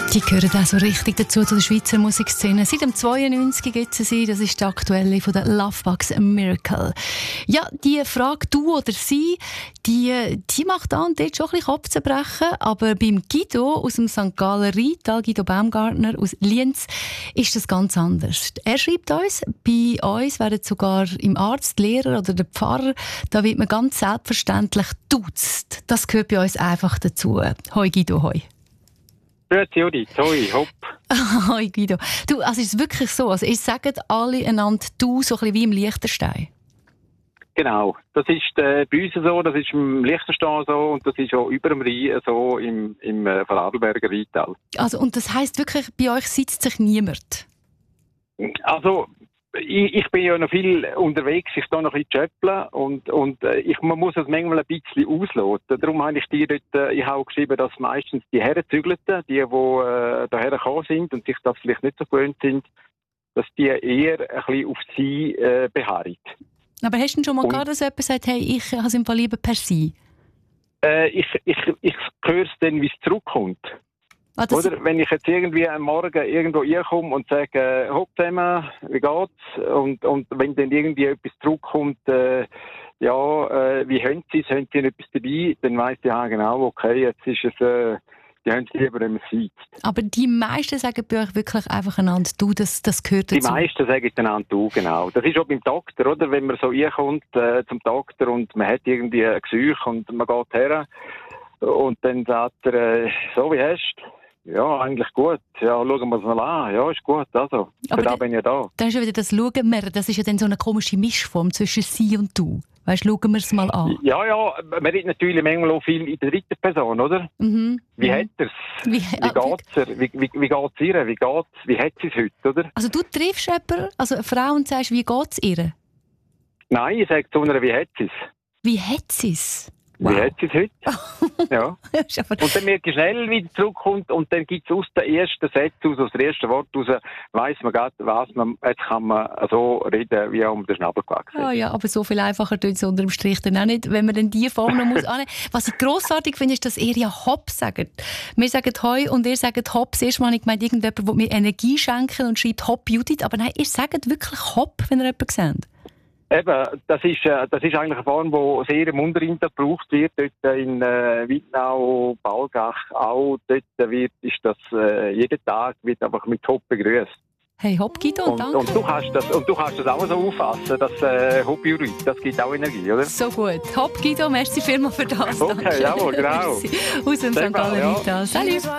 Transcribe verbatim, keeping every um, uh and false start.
Die gehören auch so richtig dazu, zu der Schweizer Musikszene. Seit dem zweiundneunzig gibt es sie, das ist die aktuelle von der Lovebugz Miracle. Ja, die Frage, du oder sie, die, die macht an und dort schon ein bisschen Kopfzerbrechen, aber beim Guido aus dem Sankt Galler Rheintal, Guido Baumgartner aus Lienz, ist das ganz anders. Er schreibt uns, bei uns werden sogar im Arzt, Lehrer oder der Pfarrer, da wird man ganz selbstverständlich duzt. Das gehört bei uns einfach dazu. Hoi Guido, hoi. Grüezi Judith, hoi, hopp. Hoi Guido. Du, also ist es wirklich so, also ihr sagt alle einander du, so ein bisschen wie im Liechtenstein? Genau, das ist äh, bei uns so, das ist im Liechtenstein so und das ist auch über dem Rhein so im, im äh, Vorarlberger Rheintal. Also, und das heisst wirklich, bei euch sitzt sich niemand? Also, ich, ich bin ja noch viel unterwegs, ich stehe noch ein bisschen schöppeln und, und äh, ich, man muss das manchmal ein bisschen ausloten. Darum habe ich dir dort, äh, ich habe auch geschrieben, dass meistens die Herren zügelten, die, die äh, daher gekommen sind und sich das vielleicht nicht so gewöhnt sind, dass die eher ein bisschen auf sie äh, beharren. Aber hast du denn schon mal gehabt, dass jemand sagt, hey, ich habe es im Fall lieber per sie? Äh, ich, ich, ich höre es dann, wie es zurückkommt. Ah, Oder wenn ich jetzt irgendwie am Morgen irgendwo reinkomme und sage, äh, hopp zusammen, wie geht's? Und, und wenn dann irgendwie etwas zurückkommt, äh, ja, äh, wie haben Sie es, haben Sie etwas dabei? Dann weiss ich, ja genau, okay, jetzt ist es, äh, die haben es lieber, wenn man es sieht. Aber die meisten sagen bei euch wirklich einfach einander du, das, das gehört dazu? Die meisten sagen einander du, genau. Das ist auch beim Doktor, oder? Wenn man so reinkommt äh, zum Doktor und man hat irgendwie ein Gesuch und man geht her und dann sagt er, äh, so, wie hast du? Ja, eigentlich gut. Ja, schauen wir es mal an. Ja, ist gut. Also, für da bin ich ja da. Dann ist ja wieder das «Schauen wir», das ist ja dann so eine komische Mischform zwischen «sie» und «du». Weißt du, schauen wir es mal an. Ja, ja, man redet natürlich manchmal auch viel in der dritten Person, oder? Mhm. Wie mhm. hat er es? Wie, wie geht's er? Wie, wie, wie geht's ihr? Wie geht's? Wie hat sie es heute, oder? Also du triffst jemanden, also eine Frau, und sagst, wie geht's ihr? Nein, ich sage zu einer, wie hat sie es? Wie hat sie es? Wow. Wie hat sie es heute? Ja. Und dann merke ich schnell, wie sie zurückkommt und dann gibt es aus den ersten Sätzen, aus dem ersten Wort raus, weiss man gerade, was man, jetzt kann man so reden, wie um den Schnabel gewachsen ist. Ah ja, aber so viel einfacher tut es unter dem Strich dann auch nicht, wenn man dann die Form noch muss annehmen. Was ich grossartig finde, ist, dass ihr ja Hopp sagt. Wir sagen Hoi und ihr sagt Hopp. Das erste Mal habe ich gemeint, irgendjemand will mir Energie schenken und schreibt Hopp Judith, aber nein, ihr sagt wirklich Hopp, wenn ihr jemanden seht. Eben, das ist, äh, das ist eigentlich eine Form, die sehr im Unterrind gebraucht wird. Dort in äh, Wittnau, Balgach auch. Dort wird, ist das äh, jeden Tag wird einfach mit Hopp begrüßt. Hey, Hopp Guido, und, danke. Und du kannst das, und du kannst das auch so auffassen, dass äh, Hopp Judith, das gibt auch Energie, oder? So gut. Hopp Guido, merci vielmals für das. Okay, jawohl, genau. Aus dem Sankt Galler Rheintal. Salut.